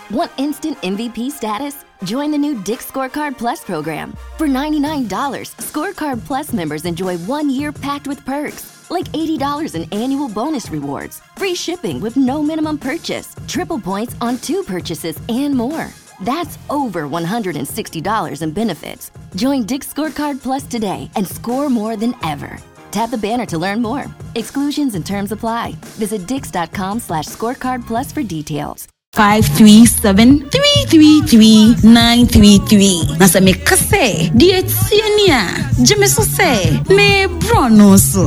Want instant MVP status? Join the new Dick's Scorecard Plus program. For $99, Scorecard Plus members enjoy 1 year packed with perks, like $80 in annual bonus rewards, free shipping with no minimum purchase, triple points on 2 purchases, and more. That's over $160 in benefits. Join Dick's Scorecard Plus today and score more than ever. Tap the banner to learn more. Exclusions and terms apply. Visit dix.com/scorecard plus for details. 537-333-933. Nasa me kase, di etienia, jeme so se, me brono so.